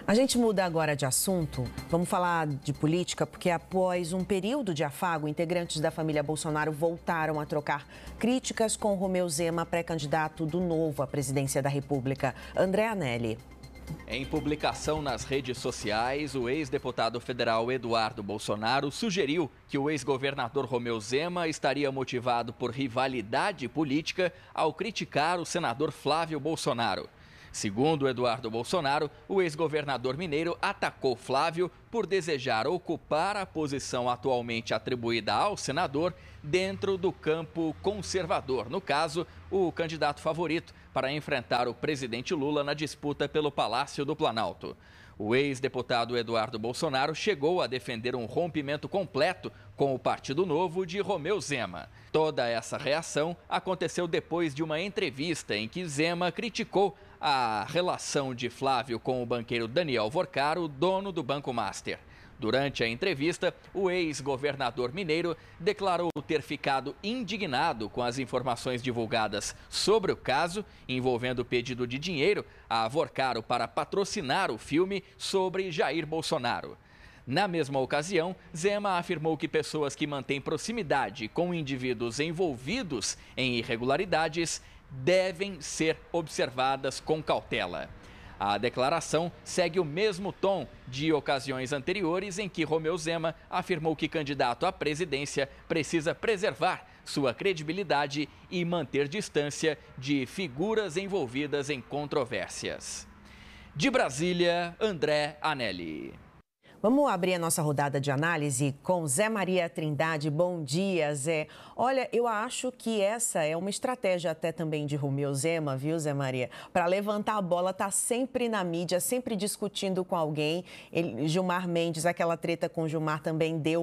A gente muda agora de assunto. Vamos falar de política, porque após um período de afago, integrantes da família Bolsonaro voltaram a trocar críticas com Romeu Zema, pré-candidato do Novo à presidência da República. André Anelli. Em publicação nas redes sociais, o ex-deputado federal Eduardo Bolsonaro sugeriu que o ex-governador Romeu Zema estaria motivado por rivalidade política ao criticar o senador Flávio Bolsonaro. Segundo Eduardo Bolsonaro, o ex-governador mineiro atacou Flávio por desejar ocupar a posição atualmente atribuída ao senador dentro do campo conservador, no caso, o candidato favorito para enfrentar o presidente Lula na disputa pelo Palácio do Planalto. O ex-deputado Eduardo Bolsonaro chegou a defender um rompimento completo com o Partido Novo de Romeu Zema. Toda essa reação aconteceu depois de uma entrevista em que Zema criticou a relação de Flávio com o banqueiro Daniel Vorcaro, dono do Banco Master. Durante a entrevista, o ex-governador mineiro declarou ter ficado indignado com as informações divulgadas sobre o caso envolvendo o pedido de dinheiro a Vorcaro para patrocinar o filme sobre Jair Bolsonaro. Na mesma ocasião, Zema afirmou que pessoas que mantêm proximidade com indivíduos envolvidos em irregularidades devem ser observadas com cautela. A declaração segue o mesmo tom de ocasiões anteriores em que Romeu Zema afirmou que candidato à presidência precisa preservar sua credibilidade e manter distância de figuras envolvidas em controvérsias. De Brasília, André Anelli. Vamos abrir a nossa rodada de análise com Zé Maria Trindade. Bom dia, Zé. Olha, eu acho que essa é uma estratégia até também de Romeu Zema, viu, Zé Maria? Para levantar a bola, tá sempre na mídia, sempre discutindo com alguém. Gilmar Mendes, aquela treta com Gilmar também deu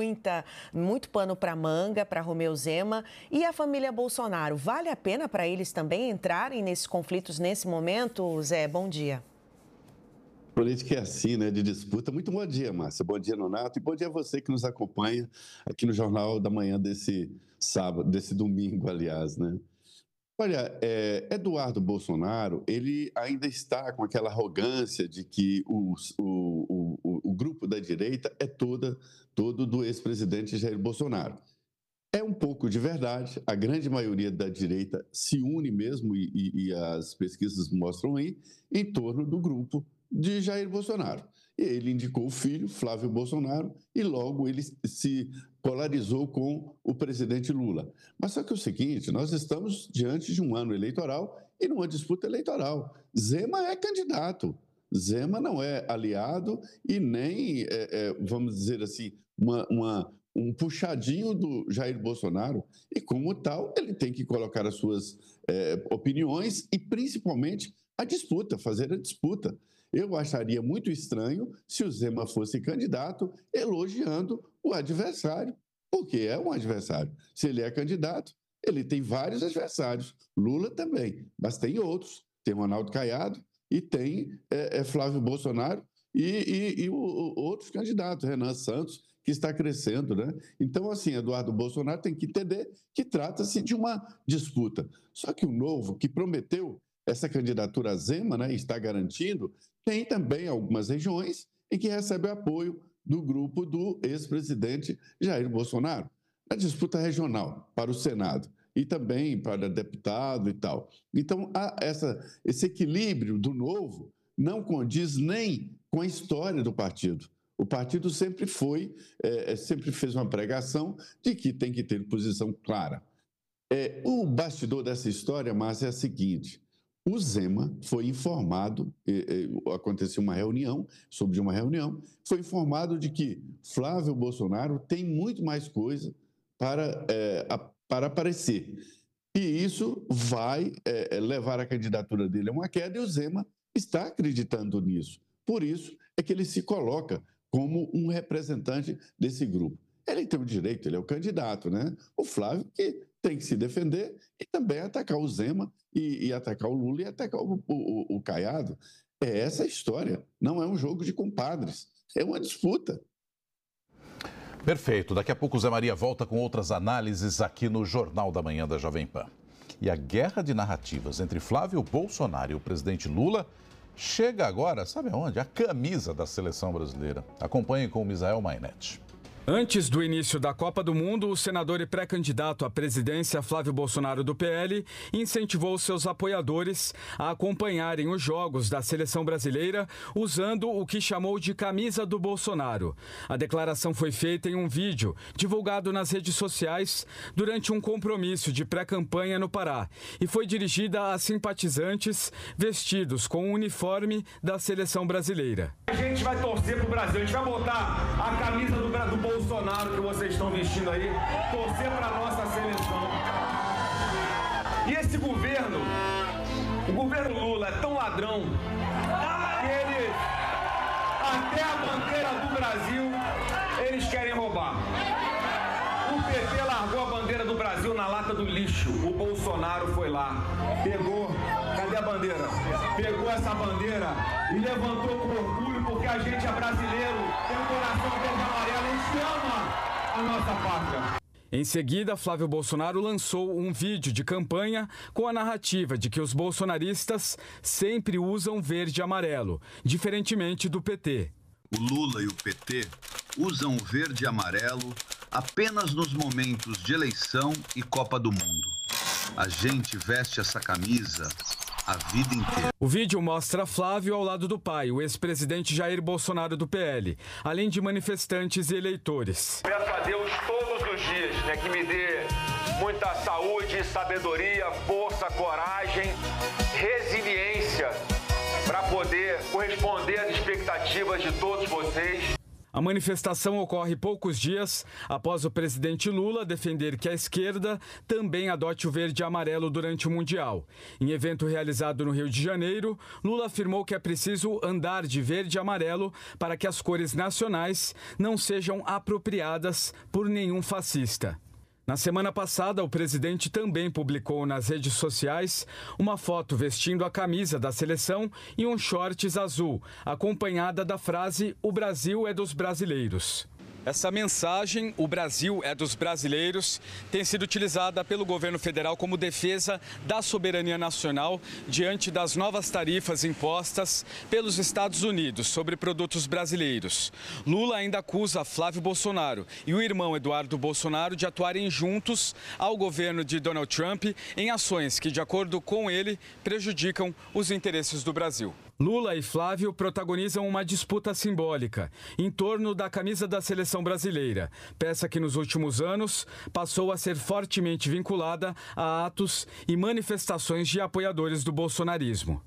muito pano para manga para Romeu Zema. E a família Bolsonaro, vale a pena para eles também entrarem nesses conflitos nesse momento? Zé, bom dia. Política é assim, né, de disputa. Muito bom dia, Márcia. Bom dia, Nonato. E bom dia a você que nos acompanha aqui no Jornal da Manhã desse sábado, desse domingo, aliás, né? Olha, Eduardo Bolsonaro, ele ainda está com aquela arrogância de que o grupo da direita é todo do ex-presidente Jair Bolsonaro. É um pouco de verdade, a grande maioria da direita se une mesmo, e as pesquisas mostram aí, em torno do grupo de Jair Bolsonaro. Ele indicou o filho, Flávio Bolsonaro, e logo ele se polarizou com o presidente Lula. Mas só que é o seguinte, nós estamos diante de um ano eleitoral e numa disputa eleitoral. Zema é candidato, Zema não é aliado e nem, vamos dizer assim, um puxadinho do Jair Bolsonaro, e como tal, ele tem que colocar as suas opiniões e principalmente a disputa, fazer a disputa. Eu acharia muito estranho se o Zema fosse candidato elogiando o adversário, porque é um adversário. Se ele é candidato, ele tem vários adversários. Lula também, mas tem outros. Tem Ronaldo Caiado e tem Flávio Bolsonaro e outros candidatos, Renan Santos, que está crescendo, né? Então, assim, Eduardo Bolsonaro tem que entender que trata-se de uma disputa. Só que o Novo, que prometeu essa candidatura a Zema, né, está garantindo, tem também algumas regiões em que recebe apoio do grupo do ex-presidente Jair Bolsonaro, na disputa regional para o Senado e também para deputado e tal. Então, esse equilíbrio do Novo não condiz nem com a história do partido. O partido sempre fez uma pregação de que tem que ter posição clara. O bastidor dessa história, Márcia, é a seguinte: o Zema foi informado, aconteceu uma reunião, foi informado de que Flávio Bolsonaro tem muito mais coisa para aparecer. E isso vai levar a candidatura dele a uma queda, e o Zema está acreditando nisso. Por isso é que ele se coloca como um representante desse grupo. Ele tem o direito, ele é o candidato, né? O Flávio que tem que se defender e também atacar o Zema e atacar o Lula e atacar o Caiado. É essa a história. Não é um jogo de compadres, é uma disputa. Perfeito. Daqui a pouco o Zé Maria volta com outras análises aqui no Jornal da Manhã da Jovem Pan. E a guerra de narrativas entre Flávio Bolsonaro e o presidente Lula Chega agora, sabe aonde? A camisa da seleção brasileira. Acompanhe com o Misael Mainetti. Antes do início da Copa do Mundo, o senador e pré-candidato à presidência Flávio Bolsonaro do PL incentivou seus apoiadores a acompanharem os jogos da seleção brasileira usando o que chamou de camisa do Bolsonaro. A declaração foi feita em um vídeo divulgado nas redes sociais durante um compromisso de pré-campanha no Pará e foi dirigida a simpatizantes vestidos com o uniforme da seleção brasileira. A gente vai torcer pro Brasil, a gente vai botar a camisa do Bolsonaro que vocês estão vestindo aí, torcer para nossa seleção. E esse governo, o governo Lula é tão ladrão que eles, até a bandeira do Brasil, eles querem roubar. O PT largou a bandeira do Brasil na lata do lixo. O Bolsonaro foi lá, pegou, cadê a bandeira? Pegou essa bandeira e levantou com orgulho, porque a gente é brasileiro, tem um coração verde e amarelo, a gente ama a nossa pátria. Em seguida, Flávio Bolsonaro lançou um vídeo de campanha com a narrativa de que os bolsonaristas sempre usam verde e amarelo, diferentemente do PT. O Lula e o PT usam o verde e amarelo apenas nos momentos de eleição e Copa do Mundo. A gente veste essa camisa a vida inteira. O vídeo mostra Flávio ao lado do pai, o ex-presidente Jair Bolsonaro do PL, além de manifestantes e eleitores. Peço a Deus todos os dias, que me dê muita saúde, sabedoria, força, coragem, resiliência para poder corresponder às expectativas de todos vocês. A manifestação ocorre poucos dias após o presidente Lula defender que a esquerda também adote o verde e amarelo durante o Mundial. Em evento realizado no Rio de Janeiro, Lula afirmou que é preciso andar de verde e amarelo para que as cores nacionais não sejam apropriadas por nenhum fascista. Na semana passada, o presidente também publicou nas redes sociais uma foto vestindo a camisa da seleção e um shorts azul, acompanhada da frase "O Brasil é dos brasileiros". Essa mensagem, "O Brasil é dos brasileiros", tem sido utilizada pelo governo federal como defesa da soberania nacional diante das novas tarifas impostas pelos Estados Unidos sobre produtos brasileiros. Lula ainda acusa Flávio Bolsonaro e o irmão Eduardo Bolsonaro de atuarem juntos ao governo de Donald Trump em ações que, de acordo com ele, prejudicam os interesses do Brasil. Lula e Flávio protagonizam uma disputa simbólica em torno da camisa da seleção brasileira, peça que nos últimos anos passou a ser fortemente vinculada a atos e manifestações de apoiadores do bolsonarismo.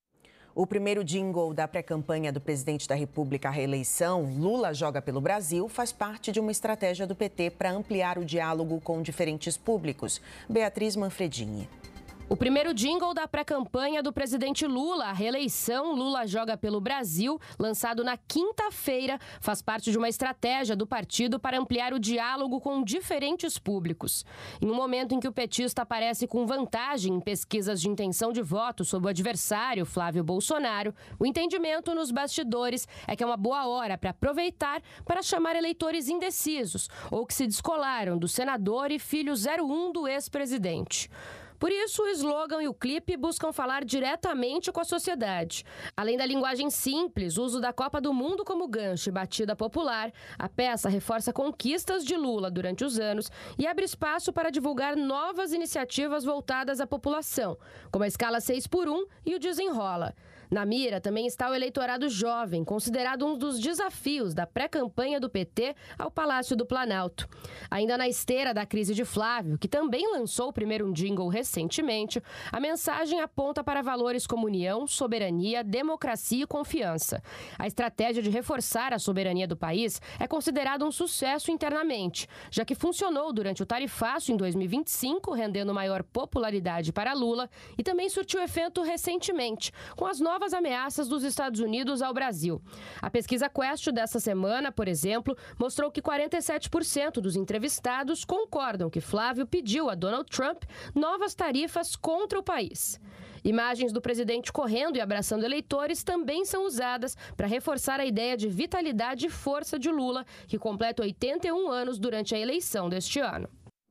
O primeiro jingle da pré-campanha do presidente da República à reeleição, Lula joga pelo Brasil, faz parte de uma estratégia do PT para ampliar o diálogo com diferentes públicos. Beatriz Manfredini. O primeiro jingle da pré-campanha do presidente Lula, a reeleição Lula joga pelo Brasil, lançado na quinta-feira, faz parte de uma estratégia do partido para ampliar o diálogo com diferentes públicos. Em um momento em que o petista aparece com vantagem em pesquisas de intenção de voto sobre o adversário, Flávio Bolsonaro, o entendimento nos bastidores é que é uma boa hora para aproveitar para chamar eleitores indecisos ou que se descolaram do senador e filho 01 do ex-presidente. Por isso, o slogan e o clipe buscam falar diretamente com a sociedade. Além da linguagem simples, o uso da Copa do Mundo como gancho e batida popular, a peça reforça conquistas de Lula durante os anos e abre espaço para divulgar novas iniciativas voltadas à população, como a escala 6x1 e o Desenrola. Na mira também está o eleitorado jovem, considerado um dos desafios da pré-campanha do PT ao Palácio do Planalto. Ainda na esteira da crise de Flávio, que também lançou o primeiro jingle recentemente, a mensagem aponta para valores como união, soberania, democracia e confiança. A estratégia de reforçar a soberania do país é considerada um sucesso internamente, já que funcionou durante o tarifaço em 2025, rendendo maior popularidade para Lula, e também surtiu efeito recentemente, com as novas ameaças dos Estados Unidos ao Brasil. A pesquisa Quest dessa semana, por exemplo, mostrou que 47% dos entrevistados concordam que Flávio pediu a Donald Trump novas tarifas contra o país. Imagens do presidente correndo e abraçando eleitores também são usadas para reforçar a ideia de vitalidade e força de Lula, que completa 81 anos durante a eleição deste ano.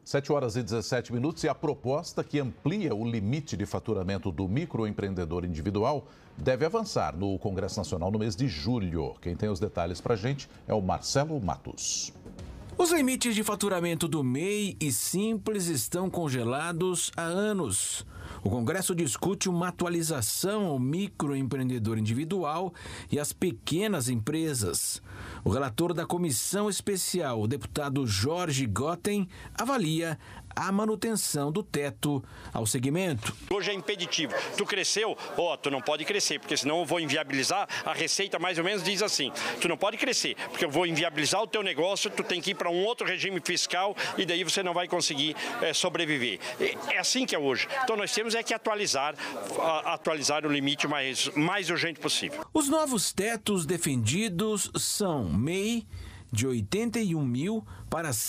7h17 e a proposta que amplia o limite de faturamento do microempreendedor individual deve avançar no Congresso Nacional no mês de julho. Quem tem os detalhes para a gente é o Marcelo Matos. Os limites de faturamento do MEI e Simples estão congelados há anos. O Congresso discute uma atualização ao microempreendedor individual e às pequenas empresas. O relator da comissão especial, o deputado Jorge Gotten, avalia a manutenção do teto ao segmento. Hoje é impeditivo. Tu cresceu, tu não pode crescer, porque senão eu vou inviabilizar. A Receita mais ou menos diz assim, tu não pode crescer, porque eu vou inviabilizar o teu negócio, tu tem que ir para um outro regime fiscal e daí você não vai conseguir sobreviver. É assim que é hoje. Então nós temos que atualizar o limite mais urgente possível. Os novos tetos defendidos são MEI de R$ 81.000 para R$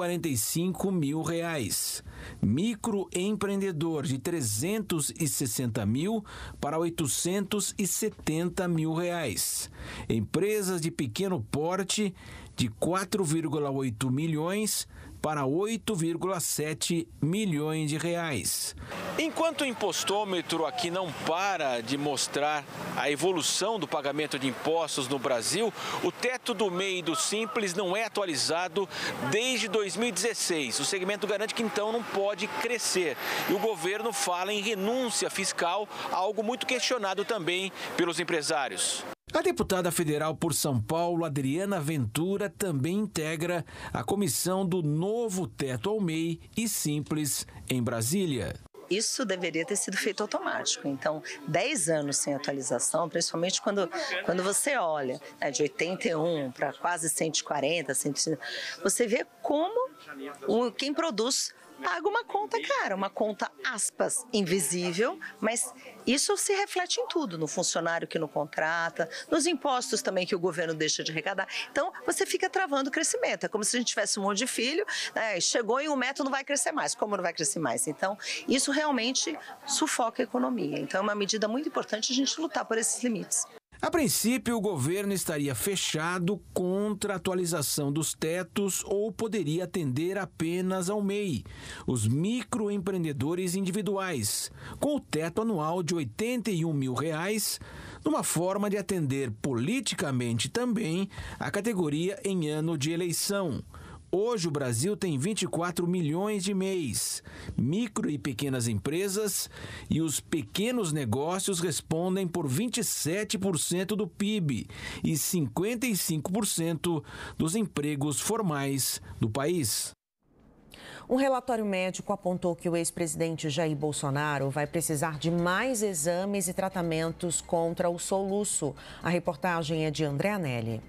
145.000. Microempreendedor de R$ 360.000 para R$ 870.000. Empresas de pequeno porte de 4,8 milhões para 8,7 milhões de reais. Enquanto o impostômetro aqui não para de mostrar a evolução do pagamento de impostos no Brasil, o teto do MEI e do Simples não é atualizado desde 2016. O segmento garante que então não pode crescer. E o governo fala em renúncia fiscal, algo muito questionado também pelos empresários. A deputada federal por São Paulo, Adriana Ventura, também integra a comissão do novo teto ao MEI e Simples em Brasília. Isso deveria ter sido feito automático. Então, 10 anos sem atualização, principalmente quando você olha de 81 para quase 140, 150, você vê como quem produz paga uma conta cara, uma conta, aspas, invisível, mas isso se reflete em tudo, no funcionário que não contrata, nos impostos também que o governo deixa de arrecadar. Então, você fica travando o crescimento. É como se a gente tivesse um monte de filho, chegou em 1 metro, não vai crescer mais. Como não vai crescer mais? Então, isso realmente sufoca a economia. Então, é uma medida muito importante a gente lutar por esses limites. A princípio, o governo estaria fechado contra a atualização dos tetos ou poderia atender apenas ao MEI, os microempreendedores individuais, com o teto anual de R$ 81.000, numa forma de atender politicamente também a categoria em ano de eleição. Hoje o Brasil tem 24 milhões de MEIs, micro e pequenas empresas, e os pequenos negócios respondem por 27% do PIB e 55% dos empregos formais do país. Um relatório médico apontou que o ex-presidente Jair Bolsonaro vai precisar de mais exames e tratamentos contra o soluço. A reportagem é de André Anelli.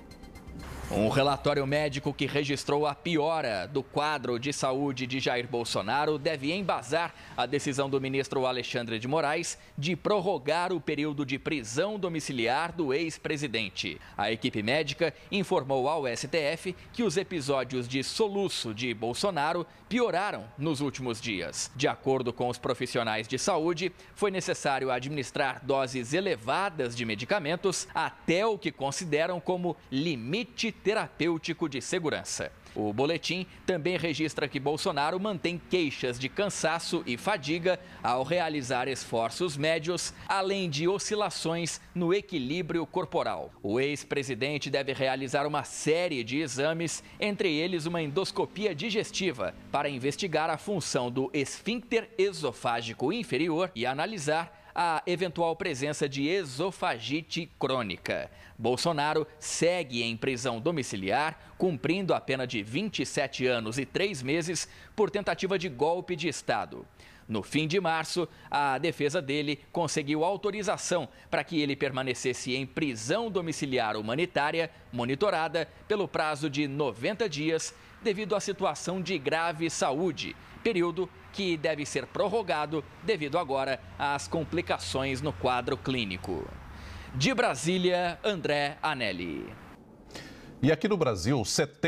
Um relatório médico que registrou a piora do quadro de saúde de Jair Bolsonaro deve embasar a decisão do ministro Alexandre de Moraes de prorrogar o período de prisão domiciliar do ex-presidente. A equipe médica informou ao STF que os episódios de soluço de Bolsonaro pioraram nos últimos dias. De acordo com os profissionais de saúde, foi necessário administrar doses elevadas de medicamentos até o que consideram como limite terapêutico de segurança. O boletim também registra que Bolsonaro mantém queixas de cansaço e fadiga ao realizar esforços médios, além de oscilações no equilíbrio corporal. O ex-presidente deve realizar uma série de exames, entre eles uma endoscopia digestiva, para investigar a função do esfíncter esofágico inferior e analisar a eventual presença de esofagite crônica. Bolsonaro segue em prisão domiciliar, cumprindo a pena de 27 anos e 3 meses por tentativa de golpe de Estado. No fim de março, a defesa dele conseguiu autorização para que ele permanecesse em prisão domiciliar humanitária, monitorada pelo prazo de 90 dias, devido à situação de grave saúde, período que deve ser prorrogado devido agora às complicações no quadro clínico. De Brasília, André Anelli. E aqui no Brasil,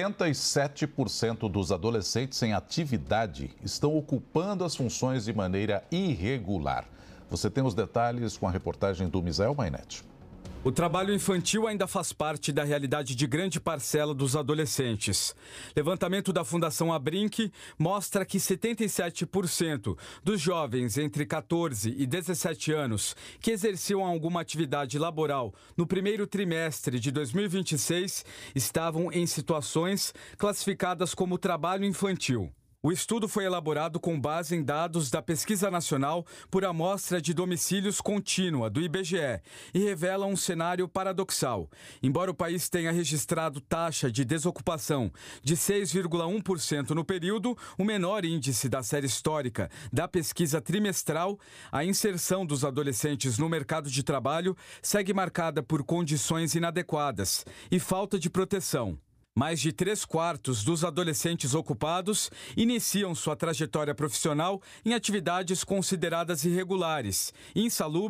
77% dos adolescentes em atividade estão ocupando as funções de maneira irregular. Você tem os detalhes com a reportagem do Misael Mainetti. O trabalho infantil ainda faz parte da realidade de grande parcela dos adolescentes. Levantamento da Fundação Abrinq mostra que 77% dos jovens entre 14 e 17 anos que exerciam alguma atividade laboral no primeiro trimestre de 2026 estavam em situações classificadas como trabalho infantil. O estudo foi elaborado com base em dados da Pesquisa Nacional por Amostra de Domicílios Contínua, do IBGE, e revela um cenário paradoxal. Embora o país tenha registrado taxa de desocupação de 6,1% no período, o menor índice da série histórica da pesquisa trimestral, a inserção dos adolescentes no mercado de trabalho segue marcada por condições inadequadas e falta de proteção. Mais de 3/4 dos adolescentes ocupados iniciam sua trajetória profissional em atividades consideradas irregulares, insalubres